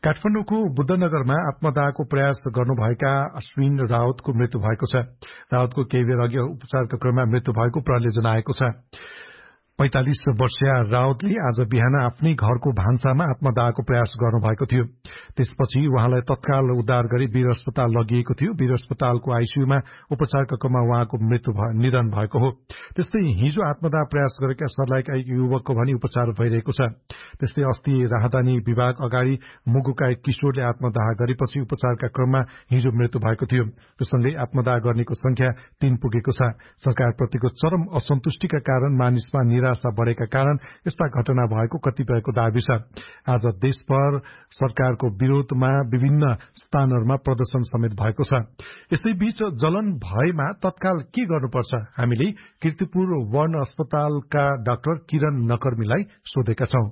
काठमाडौँको बुद्धनगरमा आत्मदाहको प्रयास गर्नुभएका अश्विन रावतको मृत्यु भएको छ। रावतको केही बेर अघि उपचारका क्रममा मृत्यु भएको प्रहरीले जनाएको छ। 45 वर्षीय रावतले आज बिहान आफ्नै घरको भान्सामा आत्मदाहको प्रयास गर्नुभएको थियो। त्यसपछि उहाँलाई तत्काल उद्धार गरी वीर अस्पताल लगिएको थियो। वीर अस्पतालको आईसीयूमा उपचारका क्रममा उहाँको निधन भएको हो। त्यस्तै हिजो आत्मदाह प्रयास गरेका सर्लाहीका एक युवकको भनी उपचार भइरहेको छ। त्यस्तै अस्ति राहदानी विभाग अगाडि मुगुका एक किशोरले आत्मदाह गरेपछि उपचारका क्रममा हिजो मृत्यु भएको थियो। त्यससँगै आत्मदाह गर्नेको संख्या 3 पुगेको छ। सरकारप्रतिको चरम असन्तुष्टिका कारण मानिसमा निराशा बढ़ेका कारण यस्ता घटना भएको कतिपयको दाबी छ। आज देशभर सरकारको विरोधमा विभिन्न स्थानहरूमा प्रदर्शन समेत भएको छ। यसैबीच जलन भएमा तत्काल के गर्नुपर्छ, हामीले कीर्तिपुर वर्ण अस्पतालका डाक्टर किरण नकर्मीलाई सोधेका छौं।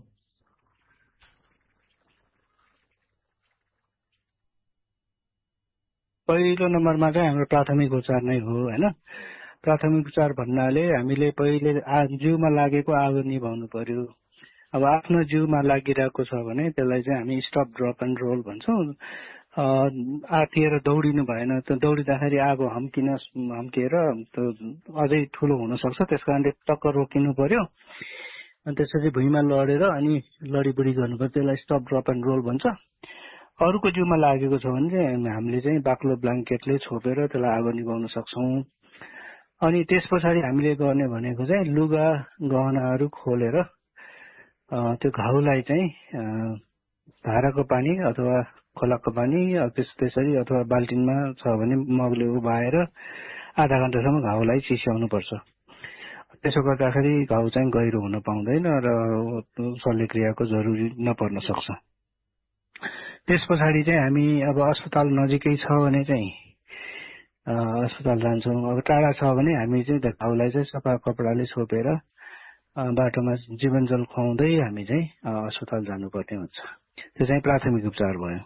पहिलो नम्बरमा चाहिँ हाम्रो प्राथमिक उपचार नै हो हैन। प्राथमिक उपचार भन्नाले हामीले पहिले जिउमा लागेको आगो निभाउनु पर्यो। अब आफ्नो जिउमा लागिरहेको छ भने त्यसलाई चाहिँ हामी स्टप ड्रप एन्ड रोल भन्छौँ। आतिएर दौडिनु भएन, दौडिँदाखेरि आगो हम्किएर अझै ठुलो हुन सक्छ। त्यसकारणले टक्क रोकिनु पर्यो। अनि त्यसपछि भुइँमा लडेर अनि लडीबुडी गर्नुपर्छ। त्यसलाई स्टप ड्रप एन्ड रोल भन्छ। अरूको जिउमा लागेको छ भने चाहिँ हामीले चाहिँ बाक्लो ब्ल्याङ्केटले छोपेर त्यसलाई आगो निभाउन सक्छौँ। अनि त्यस पछाडि हामीले गर्ने भनेको चाहिँ लुगा गहनाहरू खोलेर त्यो घाउलाई चाहिँ धाराको पानी अथवा खोलाको पानी त्यसरी अथवा बाल्टिनमा छ भने मगले उभाएर आधा घण्टासम्म घाउलाई चिस्याउनु पर्छ। त्यसो गर्दाखेरि घाउ चाहिँ गहिरो हुन पाउँदैन र शल्यक्रियाको जरुरी नपर्न सक्छ। त्यस पछाडि चाहिँ हामी अब अस्पताल नजिकै छ भने चाहिँ अस्पताल जान्छौँ। अब टाढा छ भने हामी चाहिँ घाउलाई चाहिँ सफा कपडाले छोपेर बाटोमा जीवन जल खुवाउँदै हामी चाहिँ अस्पताल जानुपर्ने हुन्छ। त्यो चाहिँ प्राथमिक उपचार भयो।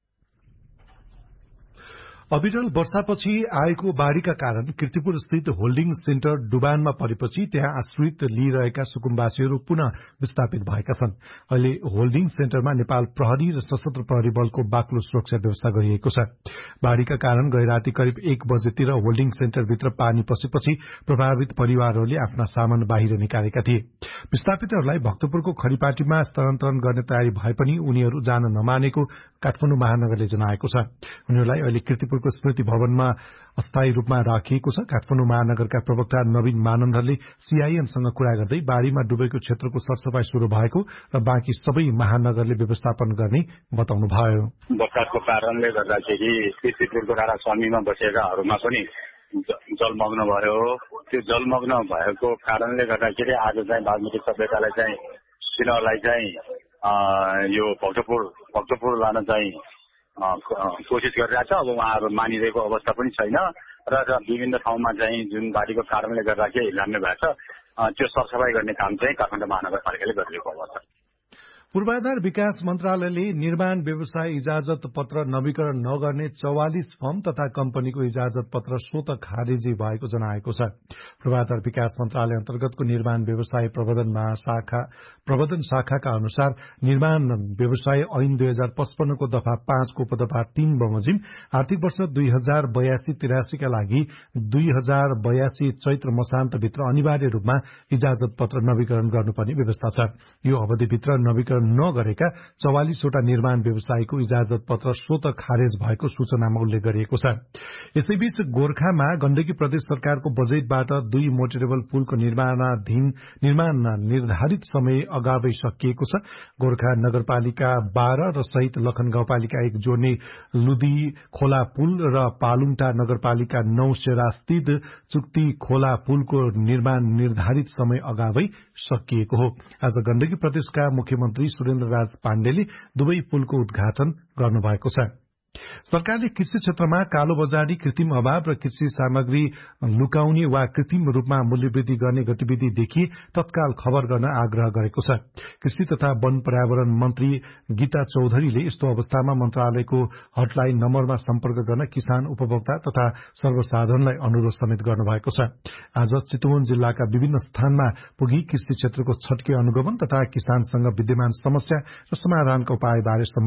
अविरल वर्षापछि आएको बाढ़ीका कारण कीर्तिपुर स्थित होल्डिङ सेन्टर डुबानमा परेपछि त्यहाँ आश्रित लिइरहेका सुकुम्बासीहरू पुनः विस्थापित भएका छन्। अहिले होल्डिङ सेन्टरमा नेपाल प्रहरी र सशस्त्र प्रहरी बलको बाक्लो सुरक्षा व्यवस्था गरिएको छ। बाढ़ीका कारण गैराती करिब 1 बजेतिर होल्डिङ सेन्टरभित्र पानी पसेपछि प्रभावित परिवारहरूले आफ्ना सामान बाहिर निकालेका थिए। विस्थापितहरूलाई भक्तपुरको खरिपाटीमा स्थानान्तरण गर्ने तयारी भए पनि उनीहरू जान नमानेको काठमाडौँ महानगरले जनाएको छ। उनीहरूलाई अहिले कीर्तिपुरको स्मृति भवनमा अस्थायी रूपमा राखिएको छ। काठमाडौँ महानगरका प्रवक्ता नवीन मानन्दरले सीआईएनसँग कुरा गर्दै बाढ़ीमा डुबेको क्षेत्रको सरसफाई शुरू भएको र बाँकी सबै महानगरले व्यवस्थापन गर्ने बताउनुभयो। बर्खाको कारणले गर्दाखेरि कीर्तिपुरको राणा स्वामीमा बसेकाहरूमा पनि जलमग्न भयो। त्यो जलमग्न भएको कारणले गर्दाखेरि आज चाहिँ बागमती सभ्यतालाई चाहिँ तिनीहरूलाई चाहिँ यो भक्तपुर लान चाहिँ कोसिस गरिरहेछ। अब उहाँहरू मानिरहेको अवस्था पनि छैन र विभिन्न ठाउँमा चाहिँ जुन बाढीको कारणले गर्दाखेरि हिलाम्ने भएको छ त्यो सरसफाई गर्ने काम चाहिँ काठमाडौँ महानगरपालिकाले गरिरहेको अवस्था। पूर्वाधार विकास मन्त्रालयले निर्माण व्यवसाय इजाजत पत्र नवीकरण नगर्ने 44 फर्म तथा कम्पनीको इजाजत पत्र स्वतः खारेजी भएको जनाएको छ। पूर्वाधार विकास मन्त्रालय अन्तर्गतको निर्माण व्यवसाय प्रबन्धन शाखाका अनुसार निर्माण व्यवसाय ऐन 2055 को दफा 5 को उपदफा 3 बमोजिम आर्थिक वर्ष 2082-83 का लागि 2082 चैत्र मसान्तभित्र अनिवार्य रूपमा इजाजत पत्र नवीकरण गर्नुपर्ने व्यवस्था छ। यो अवधिभित्र नवीकरण नगरेका 44 वटा निर्माण व्यवसायको इजाजत पत्र स्वतः खारेज भएको सूचनामा उल्लेख गरिएको छ। यसैबीच गोर्खामा गण्डकी प्रदेश सरकारको बजेटबाट 2 मोटरेबल पुलको निर्माण निर्धारित समय अगावै सकिएको छ। गोर्खा नगरपालिका 12 र सहित लखन गाउँपालिका 1 जोड्ने लुदी खोला पुल र पालुङटा नगरपालिका 9 सेरा स्थित चुक्ती खोला पुलको निर्माण निर्धारित समय अगावै सकिएको हो। आज गण्डकी प्रदेशका मुख्यमन्त्री सुरेन्द्र राज पाण्डेले दुवै पुलको उद्घाटन गर्नुभएको छ। सरकारले कृषि क्षेत्रमा कालोबजारी, कृत्रिम अभाव र कृषि सामग्री लुकाउने वा कृत्रिम रूपमा मूल्यवृद्धि गर्ने गतिविधि देखि तत्काल खबर गर्न आग्रह गरेको छ। कृषि तथा वन पर्यावरण मन्त्री गीता चौधरीले यस्तो अवस्थामा मन्त्रालयको हटलाइन नम्बरमा सम्पर्क गर्न किसान, उपभोक्ता तथा सर्वसाधारणलाई अनुरोध समेत गर्नुभएको छ। आज चितवन जिल्लाका विभिन्न स्थानमा पुगी कृषि क्षेत्रको छट्के अनुगमन तथा किसानसँग विद्यमान समस्या र समाधानका उपायबारे